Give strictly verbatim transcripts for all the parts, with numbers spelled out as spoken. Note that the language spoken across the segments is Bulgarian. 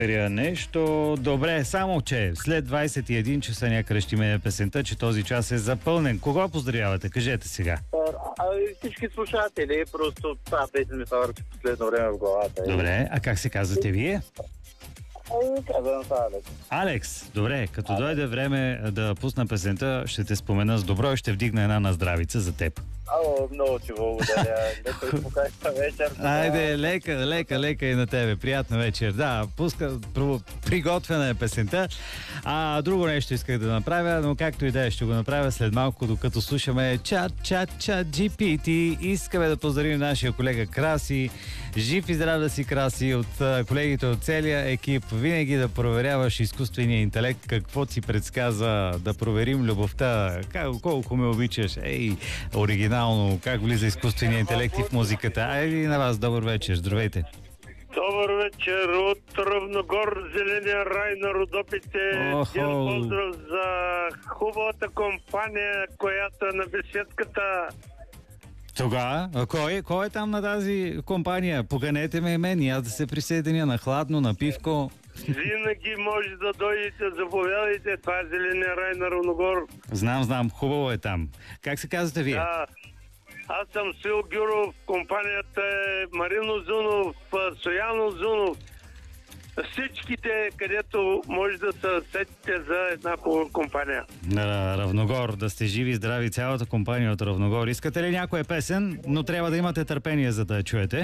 Нещо добре, само че след двайсет и един часа някъде ще мине песента, че този час е запълнен. Кого поздравявате? Кажете сега. А, всички слушатели, просто това песен ми фаворит последно време в главата. Добре, а как се казвате вие? Казвам се Алекс. Алекс, добре, като Алекс. Дойде време да пусна песента, ще те спомена с добро и ще вдигна една на здравица за теб. Ало, много ти благодаря. Лека и покажа вечер. Айде, лека, лека, лека и на тебе. Приятна вечер. Да, пуска, приготвена е песента. А друго нещо исках да направя, но както и да е, ще го направя след малко, докато слушаме чат, чат, чат, джи пи ти. Искаме да поздравим нашия колега Краси. Жив и здрав да си, Краси, от колегите от целия екип. Винаги да проверяваш изкуствения интелект, какво ти предсказва, да проверим любовта, колко ме обичаш. Ей, оригинално, как влиза изкуствения интелект и в музиката. Айде на вас, добър вечер, здравейте. Добър вечер от Равногор, зеления рай на Родопите. Един поздрав за хубавата компания, която е на беседката. Тогава, а кой, кой е там на тази компания? Поканете ме и мен, и аз да се присъединя на хладно, на пивко. Винаги може да дойдете, заповядайте. Това е зеления рай на Равногор. Знам, знам, хубаво е там. Как се казвате вие? Да. Аз съм Свил Гюров, компанията е Марино Зунов, Сояно Зунов. Всичките, където може да се сетите за една компания. На Равногор, да сте живи, здрави, цялата компания от Равногор. Искате ли някоя песен, но трябва да имате търпение, за да я чуете?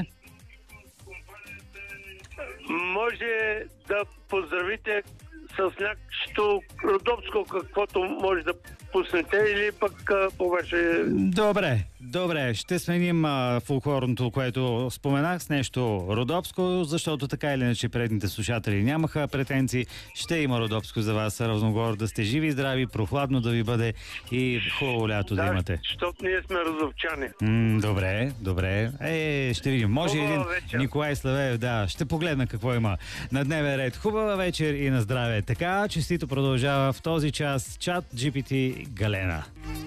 Може да поздравите с някакво родопско, каквото може да пуснете, или пък по ваше... Добре, добре. Ще сменим а, фолклорното, което споменах, с нещо родопско, защото така или иначе предните слушатели нямаха претенции. Ще има родопско за вас, Равногор, да сте живи, здрави, прохладно да ви бъде и хубаво лято да, да имате. Защото ние сме розовчани. М, добре, добре. Е, ще видим. Може Хубава един вечер. Николай Славеев, да. Ще погледна какво има на дневен ред. Хубава вечер и на здраве. Така, честито продължава в този час чат джи пи ти Галена.